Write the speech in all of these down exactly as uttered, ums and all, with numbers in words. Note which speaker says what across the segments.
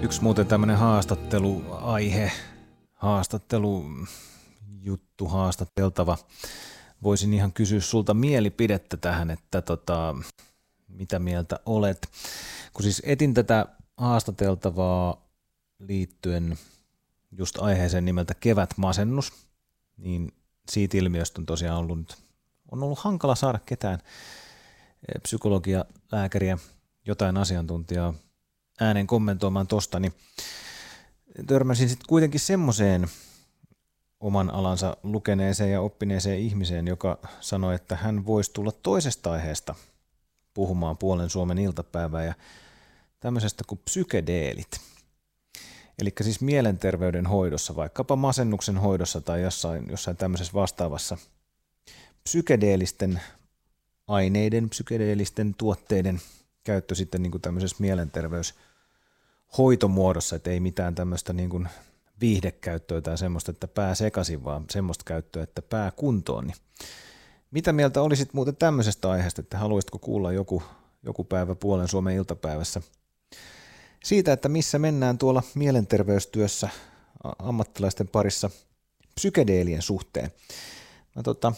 Speaker 1: Yksi muuten tämmöinen haastatteluaihe, haastattelujuttu, haastateltava. Voisin ihan kysyä sulta mielipidettä tähän, että tota, mitä mieltä olet. Kun siis etin tätä haastateltavaa liittyen just aiheeseen nimeltä kevätmasennus, niin siitä ilmiöstä on tosiaan ollut, on ollut hankala saada ketään psykologia, lääkäriä, jotain asiantuntijaa äänen kommentoimaan tosta, niin törmäsin sitten kuitenkin semmoiseen oman alansa lukeneeseen ja oppineeseen ihmiseen, joka sanoi, että hän voisi tulla toisesta aiheesta puhumaan Puolen Suomen iltapäivää ja tämmöisestä kuin psykedeelit. Eli siis mielenterveyden hoidossa, vaikkapa masennuksen hoidossa tai jossain, jossain tämmöisessä vastaavassa psykedeelisten aineiden, psykedeelisten tuotteiden käyttö sitten niin kuin tämmöisessä mielenterveyshoitomuodossa, että ei mitään tämmöistä niin kuin viihdekäyttöä tai semmoista, että pää sekaisin, vaan semmoista käyttöä, että pää kuntoon. Niin mitä mieltä olisit muuten tämmöisestä aiheesta, että haluaisitko kuulla joku, joku päivä Puolen Suomen iltapäivässä siitä, että missä mennään tuolla mielenterveystyössä ammattilaisten parissa psykedeelien suhteen? Mä tota,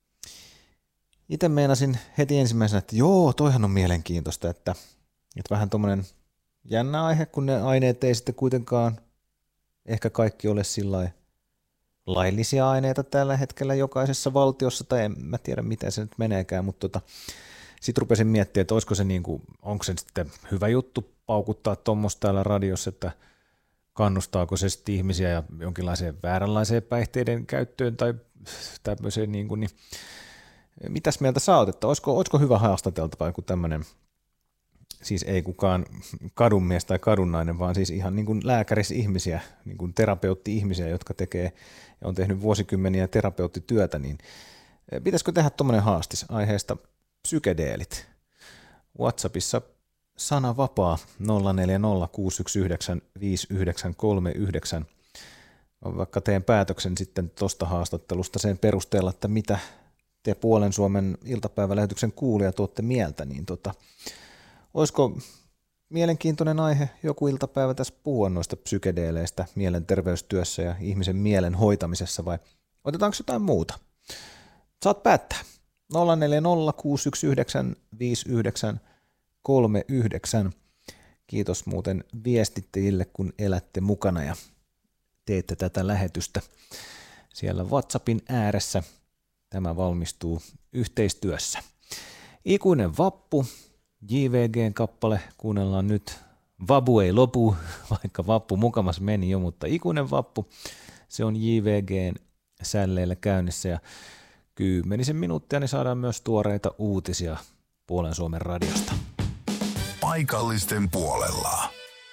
Speaker 1: itse meinasin heti ensimmäisenä, että joo, toihan on mielenkiintoista, että, että vähän tommonen jännä aihe, kun ne aineet ei sitten kuitenkaan ehkä kaikki ole sillä laillisia aineita tällä hetkellä jokaisessa valtiossa, tai en mä tiedä miten se nyt meneekään, mutta tota, sitten rupesin miettimään, että olisiko se niin kuin, onko se sitten hyvä juttu paukuttaa tuommoista täällä radiossa, että kannustaako se sitten ihmisiä ja jonkinlaiseen vääränlaiseen päihteiden käyttöön tai tämmöiseen, niin kuin, niin mitäs mieltä sä oot, että olisiko, olisiko hyvä haastateltava joku tämmöinen, siis ei kukaan kadunmies tai kadunnainen, vaan siis ihan niin kuin lääkäris-ihmisiä, niin kuin terapeutti-ihmisiä, jotka tekee ja on tehnyt vuosikymmeniä terapeuttityötä, niin pitäisikö tehdä tuommoinen haastis aiheesta psykedeelit? WhatsAppissa sana vapaa nolla neljä nolla kuusi yksi yhdeksän viisi yhdeksän kolme yhdeksän. Mä vaikka teen päätöksen sitten tuosta haastattelusta sen perusteella, että mitä te Puolen Suomen iltapäivälähetyksen kuulijat tuotte mieltä, niin tota, olisiko mielenkiintoinen aihe joku iltapäivä tässä puhua noista psykedeeleistä mielenterveystyössä ja ihmisen mielen hoitamisessa, vai otetaanko jotain muuta? Saat päättää. nolla neljä nolla kuusi yksi yhdeksän viisi yhdeksän kolme yhdeksän. Kiitos muuten viestittäjille, kun elätte mukana ja teette tätä lähetystä siellä WhatsAppin ääressä. Tämä valmistuu yhteistyössä. Ikuinen vappu, J V G:n kappale, kuunnellaan nyt. Vabu ei lopu, vaikka vappu mukamas meni jo, mutta ikuinen vappu, se on J V G:n sälleillä käynnissä ja kymmenisen minuuttia, niin saadaan myös tuoreita uutisia Puolen Suomen radiosta.
Speaker 2: Paikallisten puolella.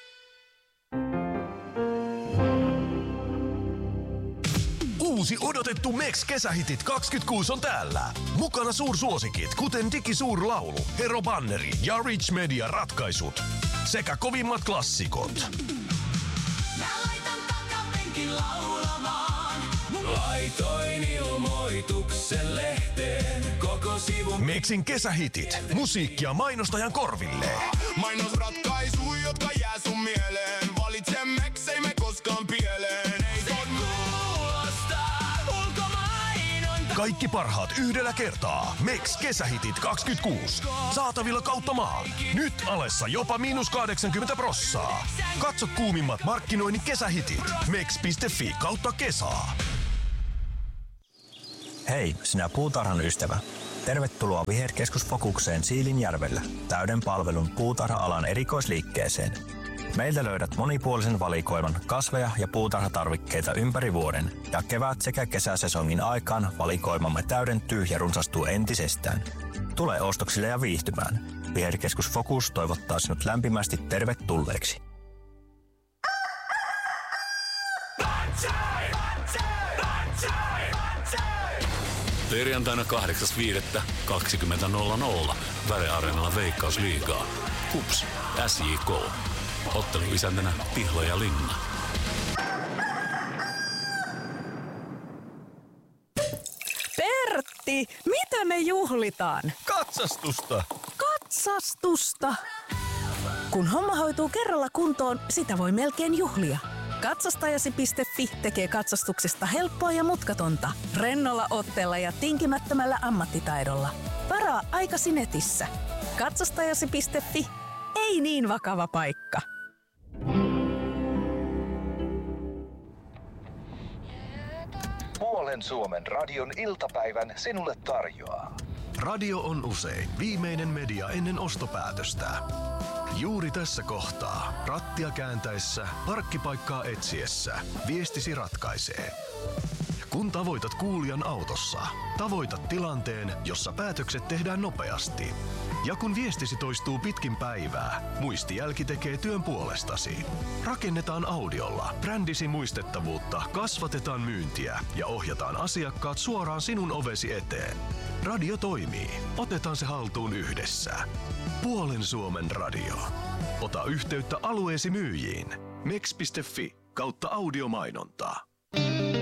Speaker 2: Uusi odotettu Mex kesähitit kaksikymmentäkuusi on täällä. Mukana suursuosikit, kuten Digisuurlaulu, Hero Banneri ja Rich Media ratkaisut. Sekä kovimmat klassikot.
Speaker 3: Mä laitan takapenkin laulamaan. Laitoin ilmoituksen lehteen koko sivun.
Speaker 2: Mexin kesähitit. Musiikkia mainostajan korville.
Speaker 3: Mainosratkaisu, jotka jää sun mieleen. Valitse Mex, ei me koskaan pieleen. Ei se kuulostaa ulkomainonta.
Speaker 2: Kaikki parhaat yhdellä kertaa. Mex kesähitit kaksikymmentäkuusi. Saatavilla kautta maan. Nyt alessa jopa miinus kahdeksankymmentä prossaa. Katso kuumimmat markkinoinnin kesähitit. mex piste fi kautta kesaa.
Speaker 4: Hei, sinä puutarhan ystävä. Tervetuloa Viherkeskus Fokukseen Siilinjärvellä, täyden palvelun puutarha-alan erikoisliikkeeseen. Meiltä löydät monipuolisen valikoiman kasveja ja puutarhatarvikkeita ympäri vuoden, ja kevät- sekä kesäsesongin aikaan valikoimamme täydentyy ja runsastuu entisestään. Tule ostoksille ja viihtymään. Viherkeskus Fokus toivottaa sinut lämpimästi tervetulleeksi.
Speaker 5: Perjantaina kahdeksas viidettä kaksikymmentä nolla nolla Väre-areenalla Veikkausliigaa. Hups, S J K. Otteluisäntänä Pihla ja Linna.
Speaker 6: Pertti, mitä me juhlitaan?
Speaker 2: Katsastusta!
Speaker 6: Katsastusta! Kun homma hoituu kerralla kuntoon, sitä voi melkein juhlia. Katsostajasi piste fi tekee katsastuksesta helppoa ja mutkatonta, rennolla otteella ja tinkimättömällä ammattitaidolla. Varaa aikasi netissä. Katsostajasi piste fi. Ei niin vakava paikka.
Speaker 7: Puolen Suomen radion iltapäivän sinulle tarjoaa.
Speaker 2: Radio on usein viimeinen media ennen ostopäätöstä. Juuri tässä kohtaa, rattia kääntäessä, parkkipaikkaa etsiessä, viestisi ratkaisee. Kun tavoitat kuulijan autossa, tavoitat tilanteen, jossa päätökset tehdään nopeasti. Ja kun viestisi toistuu pitkin päivää, muistijälki tekee työn puolestasi. Rakennetaan audiolla brändisi muistettavuutta, kasvatetaan myyntiä ja ohjataan asiakkaat suoraan sinun ovesi eteen. Radio toimii. Otetaan se haltuun yhdessä. Puolen Suomen radio. Ota yhteyttä alueesi myyjiin. meks piste fi kautta audiomainontaa.